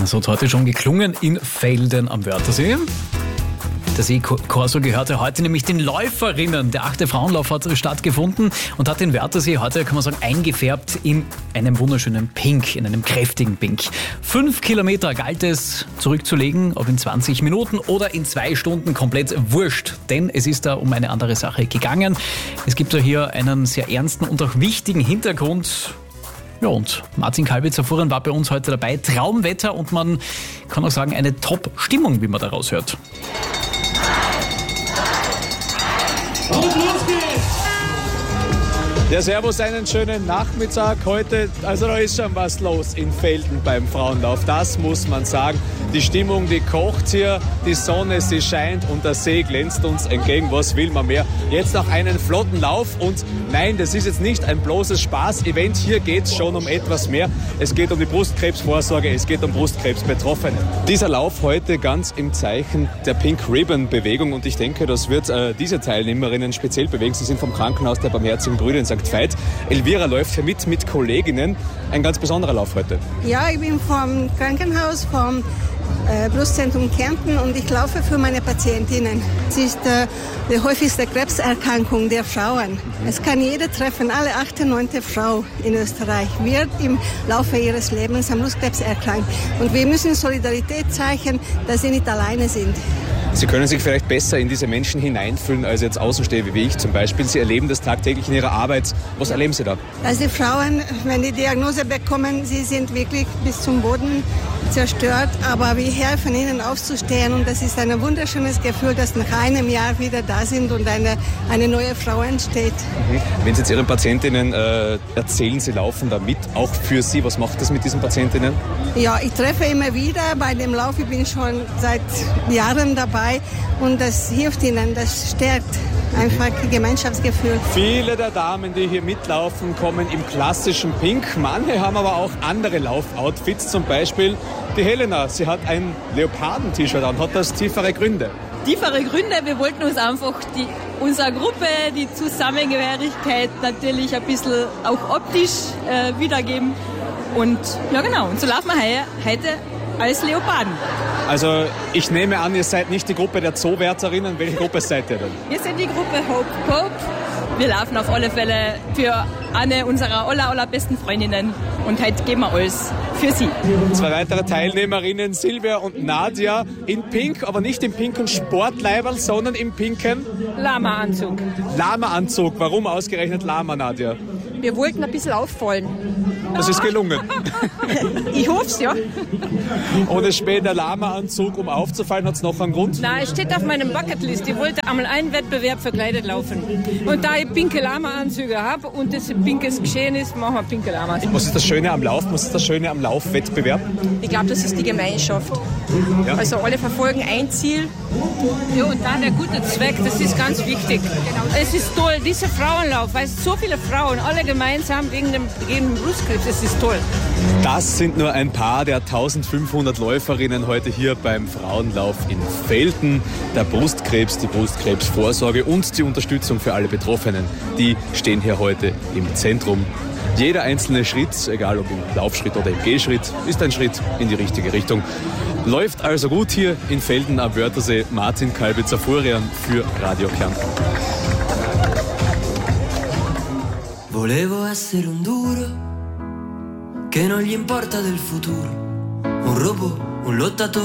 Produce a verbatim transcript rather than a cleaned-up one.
So hat heute schon geklungen in Velden am Wörthersee. Der See-Corso gehörte heute nämlich den Läuferinnen. Der achte Frauenlauf hat stattgefunden und hat den Wörthersee heute, kann man sagen, eingefärbt in einem wunderschönen Pink, in einem kräftigen Pink. Fünf Kilometer galt es zurückzulegen, ob in zwanzig Minuten oder in zwei Stunden, komplett wurscht. Denn es ist da um eine andere Sache gegangen. Es gibt da hier einen sehr ernsten und auch wichtigen Hintergrund. Ja, und Martin Kalbitzer-Fuhren war bei uns heute dabei. Traumwetter und man kann auch sagen, eine Top-Stimmung, wie man daraus hört. Und los geht's! Ja, servus, einen schönen Nachmittag heute. Also da ist schon was los in Velden beim Frauenlauf, das muss man sagen. Die Stimmung, die kocht hier, die Sonne, sie scheint und der See glänzt uns entgegen. Was will man mehr? Jetzt noch einen flotten Lauf und nein, das ist jetzt nicht ein bloßes Spaß-Event. Hier geht es schon um etwas mehr. Es geht um die Brustkrebsvorsorge, es geht um Brustkrebsbetroffene. Dieser Lauf heute ganz im Zeichen der Pink Ribbon-Bewegung und ich denke, das wird äh, diese Teilnehmerinnen speziell bewegen. Sie sind vom Krankenhaus der Barmherzigen Brüder in Sankt Veit. Elvira läuft hier mit, mit Kolleginnen. Ein ganz besonderer Lauf heute. Ja, ich bin vom Krankenhaus, vom äh, Brustzentrum Kärnten und ich laufe für meine Patientinnen. Es ist äh, die häufigste Krebserkrankung der Frauen. Mhm. Es kann jeder treffen, alle achte, neunte Frau in Österreich wird im Laufe ihres Lebens an Brustkrebs erkrankt. Und wir müssen Solidarität zeigen, dass sie nicht alleine sind. Sie können sich vielleicht besser in diese Menschen hineinfühlen als jetzt Außenstehende wie ich zum Beispiel. Sie erleben das tagtäglich in Ihrer Arbeit. Was erleben Sie da? Also die Frauen, wenn die Diagnose bekommen, sie sind wirklich bis zum Boden zerstört. Aber wir helfen ihnen aufzustehen und das ist ein wunderschönes Gefühl, dass nach einem Jahr wieder da sind und eine, eine neue Frau entsteht. Mhm. Wenn Sie jetzt Ihren Patientinnen äh, erzählen, Sie laufen da mit, auch für Sie, was macht das mit diesen Patientinnen? Ja, ich treffe immer wieder bei dem Lauf. Ich bin schon seit Jahren dabei. Und das hilft ihnen, das stärkt einfach das Gemeinschaftsgefühl. Viele der Damen, die hier mitlaufen, kommen im klassischen Pink. Manche haben aber auch andere Laufoutfits, zum Beispiel die Helena. Sie hat ein Leoparden-T-Shirt an. Hat das tiefere Gründe? Tiefere Gründe, wir wollten uns einfach die, unserer Gruppe, die Zusammengehörigkeit natürlich ein bisschen auch optisch äh, wiedergeben. Und ja genau, und so laufen wir he- heute als Leoparden. Also ich nehme an, ihr seid nicht die Gruppe der Zoowärterinnen. Welche Gruppe seid ihr denn? Wir sind die Gruppe Hope Cope. Wir laufen auf alle Fälle für eine unserer aller, allerbesten Freundinnen. Und heute geben wir alles für sie. Zwei weitere Teilnehmerinnen, Silvia und Nadia, in Pink, aber nicht im pinken Sportleiberl, sondern im pinken Lama-Anzug. Lama-Anzug. Warum ausgerechnet Lama, Nadia? Wir wollten ein bisschen auffallen. Das ist gelungen. Ich hoffe es, ja. Ohne später Lama-Anzug, um aufzufallen, hat es noch einen Grund? Nein, es steht auf meinem Bucketlist. Ich wollte einmal einen Wettbewerb verkleidet laufen. Und da ich pinke Lama-Anzüge habe und das ein pinkes Geschehen ist, machen wir pinke Lama-Anzüge. Was ist das Schöne am Lauf? Was ist das Schöne am Laufwettbewerb? Ich glaube, das ist die Gemeinschaft. Ja. Also alle verfolgen ein Ziel. Ja, und dann der gute Zweck, das ist ganz wichtig. Genau. Es ist toll, dieser Frauenlauf, weil so viele Frauen, alle gemeinsam wegen dem, gegen den Brustkrebs, das ist toll. Das sind nur ein paar der eintausendfünfhundert Läuferinnen heute hier beim Frauenlauf in Velden. Der Brustkrebs, die Brustkrebsvorsorge und die Unterstützung für alle Betroffenen, die stehen hier heute im Zentrum. Jeder einzelne Schritt, egal ob im Laufschritt oder im Gehschritt, ist ein Schritt in die richtige Richtung. Läuft also gut hier in Velden am Wörthersee. Martin Kalbitzer-Fuhren für Radio Kärnten. Volevo essere un duro che non gli importa del futuro, un robot, un lottatore.